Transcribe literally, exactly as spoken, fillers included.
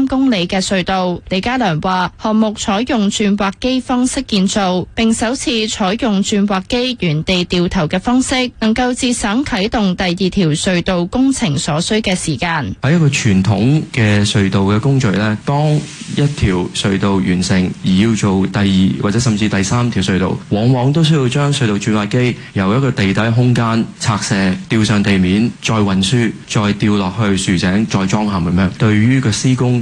公里嘅隧道。李家良話，項目採用鑽挖機方式建造，並首次採用鑽挖機原地掉頭嘅方式，能夠節省啟動第二條隧道工程所需嘅時間。 喺一個傳統嘅隧道嘅工序呢，當一條隧道完成而要做第二或者甚至第三條隧道，往往都需要將隧道鑽挖機由一個地底空間拆卸吊上地面，再運輸，再吊落去豎井，再裝嵌咁樣。對於個施工